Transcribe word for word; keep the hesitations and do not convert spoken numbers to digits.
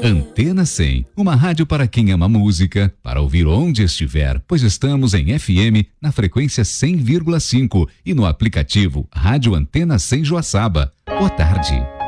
Antena cem, uma rádio para quem ama música, para ouvir onde estiver, pois estamos em F M na frequência cem vírgula cinco e no aplicativo Rádio Antena cem Joaçaba. Boa tarde.